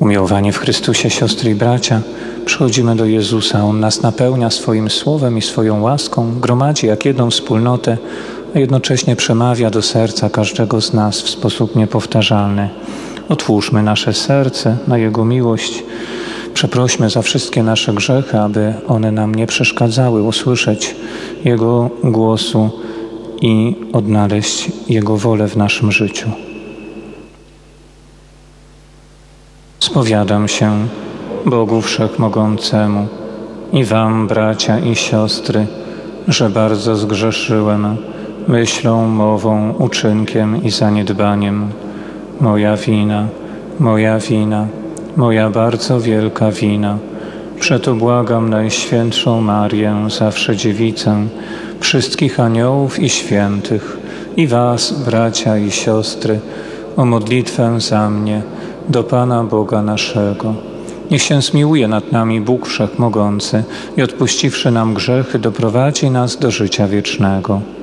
Umiłowani w Chrystusie siostry i bracia, przychodzimy do Jezusa. On nas napełnia swoim słowem i swoją łaską, gromadzi jak jedną wspólnotę, a jednocześnie przemawia do serca każdego z nas w sposób niepowtarzalny. Otwórzmy nasze serce na Jego miłość. Przeprośmy za wszystkie nasze grzechy, aby one nam nie przeszkadzały usłyszeć Jego głosu i odnaleźć Jego wolę w naszym życiu. Spowiadam się Bogu Wszechmogącemu i wam, bracia i siostry, że bardzo zgrzeszyłem myślą, mową, uczynkiem i zaniedbaniem. Moja wina, moja bardzo wielka wina. Przeto błagam Najświętszą Marię, zawsze Dziewicę, wszystkich aniołów i świętych i was, bracia i siostry, o modlitwę za mnie do Pana Boga naszego. Niech się zmiłuje nad nami Bóg Wszechmogący i odpuściwszy nam grzechy, doprowadzi nas do życia wiecznego.